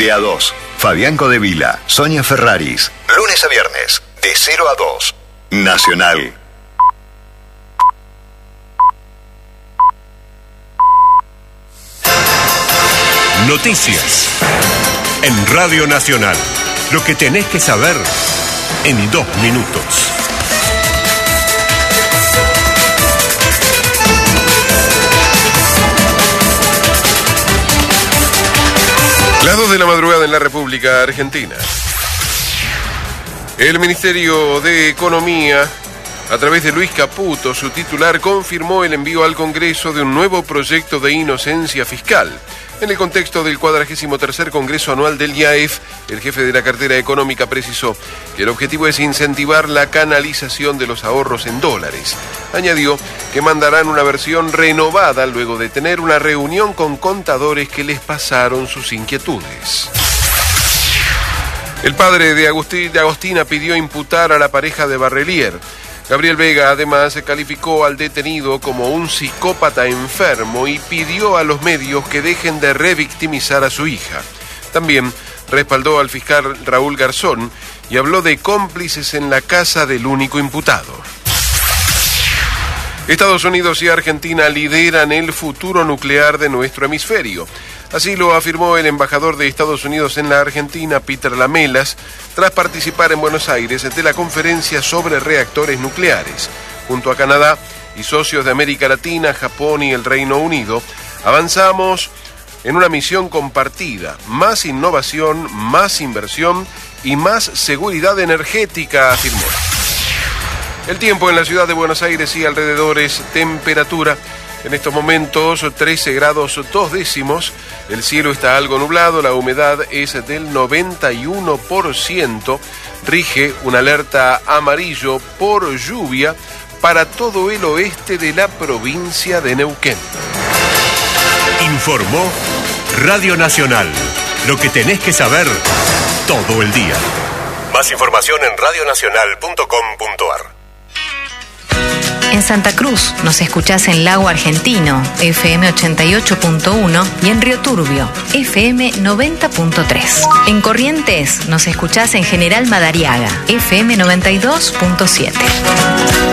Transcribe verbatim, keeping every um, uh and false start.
De a dos, Fabián Codevila, Sonia Ferraris. Lunes a viernes, de cero a dos. Nacional. Noticias en Radio Nacional. Lo que tenés que saber en dos minutos. Las dos de la madrugada en la República Argentina. El Ministerio de Economía, a través de Luis Caputo, su titular, confirmó el envío al Congreso de un nuevo proyecto de inocencia fiscal. En el contexto del cuadragésimo tercer Congreso Anual del I A E F, el jefe de la cartera económica precisó que el objetivo es incentivar la canalización de los ahorros en dólares. Añadió que mandarán una versión renovada luego de tener una reunión con contadores que les pasaron sus inquietudes. El padre de, Agustín, de Agostina pidió imputar a la pareja de Barrelier. Gabriel Vega además calificó al detenido como un psicópata enfermo y pidió a los medios que dejen de revictimizar a su hija. También respaldó al fiscal Raúl Garzón y habló de cómplices en la casa del único imputado. Estados Unidos y Argentina lideran el futuro nuclear de nuestro hemisferio. Así lo afirmó el embajador de Estados Unidos en la Argentina, Peter Lamelas, tras participar en Buenos Aires de la conferencia sobre reactores nucleares. Junto a Canadá y socios de América Latina, Japón y el Reino Unido, avanzamos en una misión compartida: más innovación, más inversión y más seguridad energética, afirmó. El tiempo en la ciudad de Buenos Aires y alrededores: temperatura en estos momentos trece grados dos décimos, el cielo está algo nublado, la humedad es del noventa y uno por ciento, rige una alerta amarillo por lluvia para todo el oeste de la provincia de Neuquén. Informó Radio Nacional, lo que tenés que saber todo el día. Más información en radio nacional punto com punto a r. En Santa Cruz nos escuchás en Lago Argentino, F M ochenta y ocho punto uno, y en Río Turbio, F M noventa punto tres. En Corrientes nos escuchás en General Madariaga, F M noventa y dos punto siete.